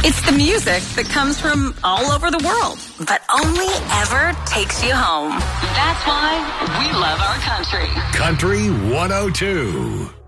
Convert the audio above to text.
It's the music that comes from all over the world, but only ever takes you home. That's why we love our country. Country 102.